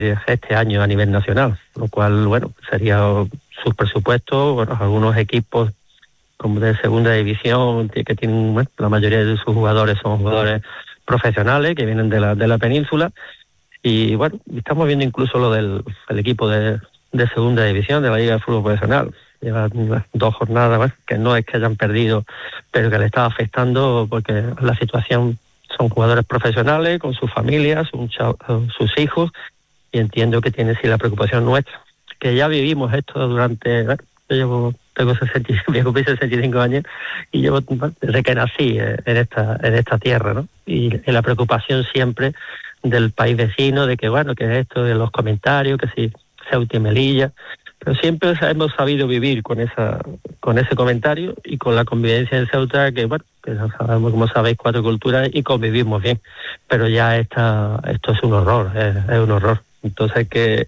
este año a nivel nacional, lo cual, bueno, sería sus presupuestos, bueno, algunos equipos como de segunda división que tienen, bueno, la mayoría de sus jugadores son jugadores profesionales que vienen de la península, y bueno, estamos viendo incluso lo del el equipo de segunda división de la Liga de Fútbol Profesional. Lleva 2 jornadas, bueno, que no es que hayan perdido, pero que le está afectando porque la situación, son jugadores profesionales con sus familias, sus hijos, y entiendo que tiene sí la preocupación nuestra, que ya vivimos esto durante, bueno, yo tengo 65 años y llevo desde que nací en esta tierra, ¿no? Y la preocupación siempre del país vecino, de que bueno, que esto de los comentarios, que si Ceuta y Melilla, pero siempre hemos sabido vivir con ese comentario y con la convivencia en Ceuta, que bueno, que sabemos, como sabéis, 4 culturas y convivimos bien, pero ya esto es un horror, es un horror. Entonces que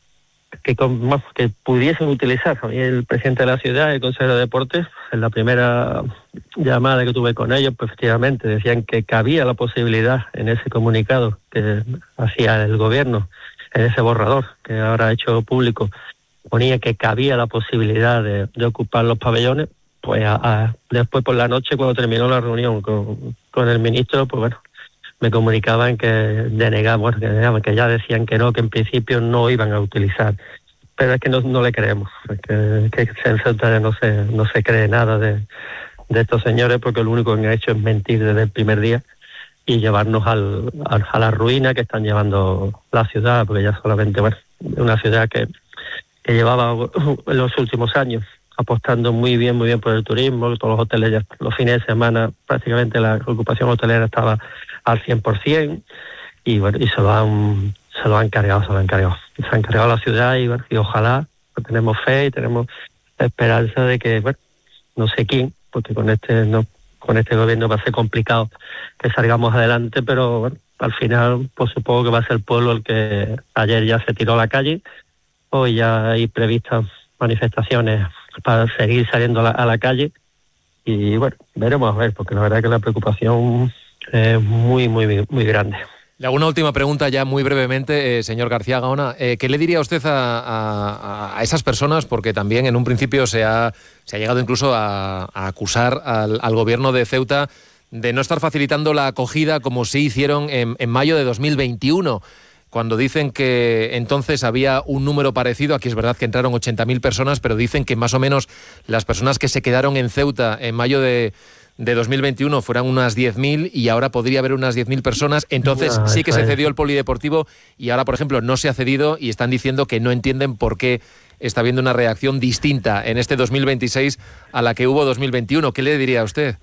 pudiesen utilizar. A mí el presidente de la ciudad, el consejero de deportes, en la primera llamada que tuve con ellos, pues efectivamente decían que cabía la posibilidad en ese comunicado que hacía el gobierno, en ese borrador que ahora ha hecho público, ponía que cabía la posibilidad de ocupar los pabellones. Pues después por la noche, cuando terminó la reunión con el ministro, pues bueno, me comunicaban que denegaban, que ya decían que no, que en principio no iban a utilizar. Pero es que no le creemos, que en Ceuta no se cree nada de estos señores, porque lo único que han hecho es mentir desde el primer día y llevarnos a la ruina que están llevando la ciudad, porque ya solamente, bueno, una ciudad que llevaba en los últimos años apostando muy bien por el turismo, todos los hoteles ya, los fines de semana prácticamente la ocupación hotelera estaba al 100%, y bueno, y se lo han cargado. Se han cargado la ciudad, y bueno, y ojalá, pues tenemos fe y tenemos esperanza de que, bueno, no sé quién, porque con este gobierno va a ser complicado que salgamos adelante, pero bueno, al final pues supongo que va a ser el pueblo el que ayer ya se tiró a la calle. Hoy ya hay previstas manifestaciones para seguir saliendo a la calle, y bueno, veremos a ver, porque la verdad es que la preocupación es muy grande. Le hago una última pregunta ya muy brevemente, señor García Gaona. ¿Qué le diría usted a esas personas? Porque también en un principio se ha llegado incluso a acusar al gobierno de Ceuta de no estar facilitando la acogida como sí hicieron en mayo de 2021. Cuando dicen que entonces había un número parecido, aquí es verdad que entraron 80.000 personas, pero dicen que más o menos las personas que se quedaron en Ceuta en mayo de 2021 fueran unas 10.000 y ahora podría haber unas 10.000 personas. Entonces sí que se cedió el polideportivo y ahora, por ejemplo, no se ha cedido, y están diciendo que no entienden por qué está habiendo una reacción distinta en este 2026 a la que hubo 2021. ¿Qué le diría a usted?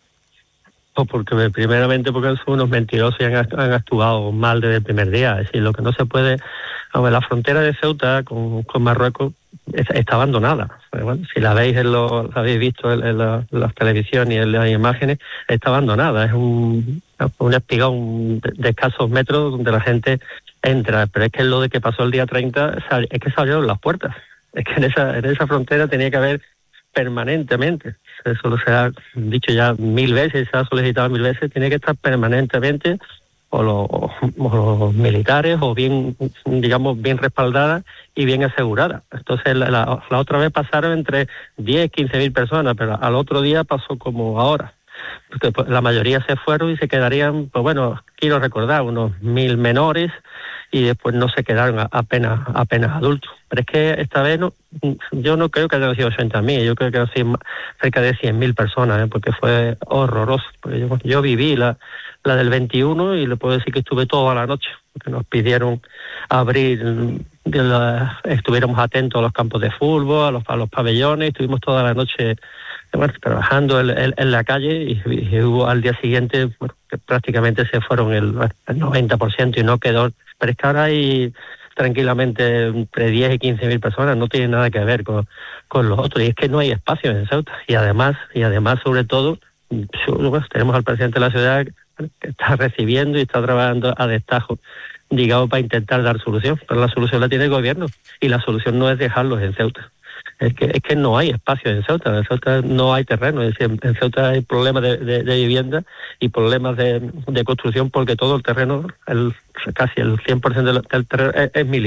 Porque primeramente porque son unos mentirosos y han actuado mal desde el primer día. Es decir, lo que no se puede... la frontera de Ceuta con Marruecos está abandonada. Bueno, si la veis, la habéis visto en las televisiones y en las imágenes, está abandonada. Es un espigón de escasos metros donde la gente entra. Pero es que lo de que pasó el día 30 es que se abrieron las puertas. Es que en esa frontera tenía que haber permanentemente, eso se ha dicho ya 1000 veces, se ha solicitado 1000 veces, tiene que estar permanentemente o los militares, o bien, digamos, bien respaldadas y bien aseguradas. Entonces la otra vez pasaron entre 10, 15.000 personas, pero al otro día pasó como ahora, porque pues, la mayoría se fueron y se quedarían, pues bueno, quiero recordar, unos 1.000 menores, y después no se quedaron apenas adultos. Pero es que esta vez yo no creo que hayan sido 80.000, yo creo que han sido cerca de 100.000 personas, porque fue horroroso. Porque yo viví la del 21 y le puedo decir que estuve toda la noche, porque nos pidieron abrir, estuviéramos atentos a los campos de fútbol, a los pabellones, estuvimos toda la noche trabajando en la calle, y hubo al día siguiente, bueno, que prácticamente se fueron el 90% y no quedó. Pero es que ahora hay tranquilamente entre 10 y 15.000 personas, no tiene nada que ver con los otros, y es que no hay espacio en Ceuta. Y además sobre todo, tenemos al presidente de la ciudad que está recibiendo y está trabajando a destajo, digamos, para intentar dar solución, pero la solución la tiene el gobierno, y la solución no es dejarlos en Ceuta. es que no hay espacio en Ceuta no hay terreno, es decir, en Ceuta hay problemas de vivienda y problemas de construcción porque todo el terreno, casi el 100% del terreno es militar.